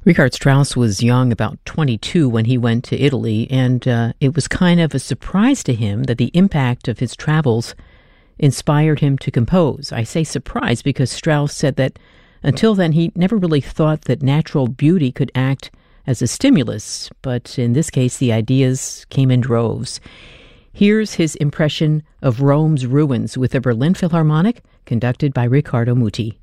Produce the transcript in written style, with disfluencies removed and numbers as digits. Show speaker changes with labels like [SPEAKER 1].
[SPEAKER 1] Richard Strauss was young, about 22, when he went to Italy, and it was kind of a surprise to him that the impact of his travels inspired him to compose. I say surprise because Strauss said that until then he never really thought that natural beauty could act as a stimulus, but in this case the ideas came in droves. Here's his impression of Rome's ruins with the Berlin Philharmonic, conducted by Riccardo Muti.